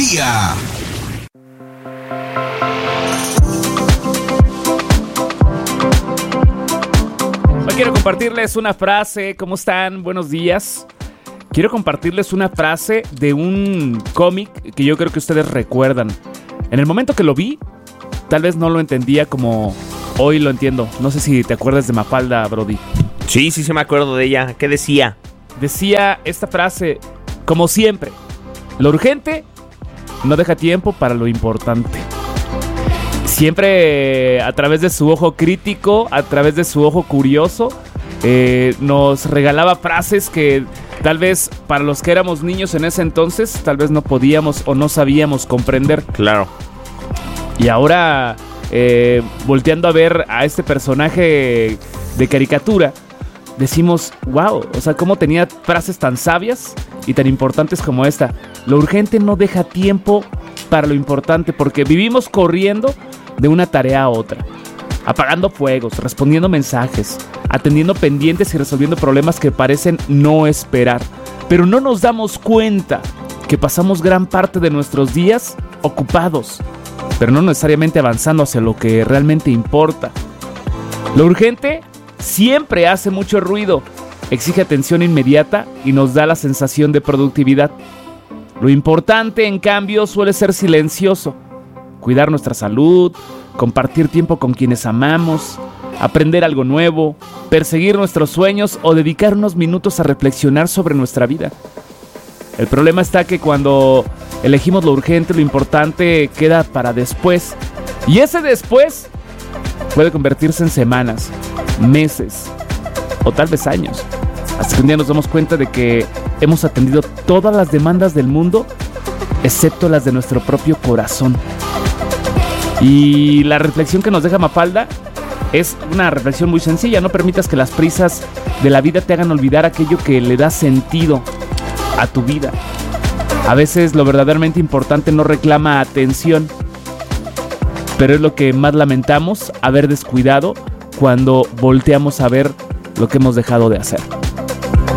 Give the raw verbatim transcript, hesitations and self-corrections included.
día. Hoy quiero compartirles una frase. ¿Cómo están? Buenos días. Quiero compartirles una frase de un cómic que yo creo que ustedes recuerdan. En el momento que lo vi, tal vez no lo entendía como hoy lo entiendo. No sé si te acuerdas de Mafalda, Brody. Sí, sí, sí me acuerdo de ella. ¿Qué decía? Decía esta frase, como siempre, lo urgente no deja tiempo para lo importante. Siempre a través de su ojo crítico, a través de su ojo curioso, eh, nos regalaba frases que tal vez para los que éramos niños en ese entonces, tal vez no podíamos o no sabíamos comprender. Claro. Y ahora, eh, volteando a ver a este personaje de caricatura, decimos, wow, o sea, cómo tenía frases tan sabias y tan importantes como esta. Lo urgente no deja tiempo para lo importante, porque vivimos corriendo de una tarea a otra, apagando fuegos, respondiendo mensajes, atendiendo pendientes y resolviendo problemas que parecen no esperar. Pero no nos damos cuenta que pasamos gran parte de nuestros días ocupados, pero no necesariamente avanzando hacia lo que realmente importa. Lo urgente siempre hace mucho ruido, exige atención inmediata y nos da la sensación de productividad. Lo importante, en cambio, suele ser silencioso. Cuidar nuestra salud, compartir tiempo con quienes amamos, aprender algo nuevo, perseguir nuestros sueños o dedicar unos minutos a reflexionar sobre nuestra vida. El problema está que cuando elegimos lo urgente, lo importante queda para después. Y ese después puede convertirse en semanas, meses o tal vez años. Hasta que un día nos damos cuenta de que hemos atendido todas las demandas del mundo, excepto las de nuestro propio corazón. Y la reflexión que nos deja Mafalda es una reflexión muy sencilla. No permitas que las prisas de la vida te hagan olvidar aquello que le da sentido a tu vida. A veces lo verdaderamente importante no reclama atención, pero es lo que más lamentamos haber descuidado cuando volteamos a ver lo que hemos dejado de hacer.